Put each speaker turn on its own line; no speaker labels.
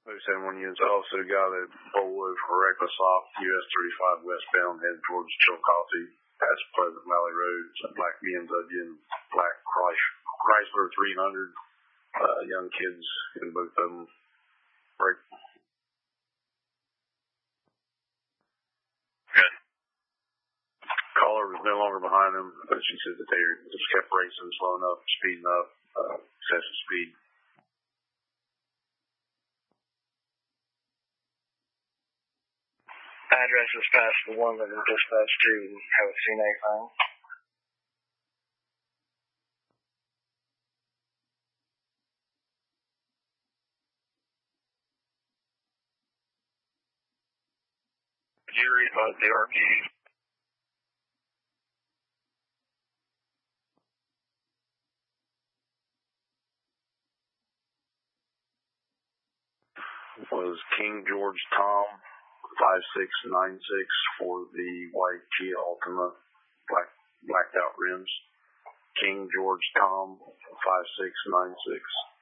071 units also got a Bolo for reckless off US 35 westbound headed towards Chillicothe. Past Pleasant Valley Road. Black BMW and black Chrysler 300. Young kids in both of them. Right.
Good.
Caller was no longer behind them, but she said that they just kept racing, slowing up, speeding up, excessive speed.
Address is past the one that was dispatched to. Haven't seen anything.
Could you read about the RP?
Was King George Tom 5696 for the white Kia Altima, blacked out rims. King George Tom 5696.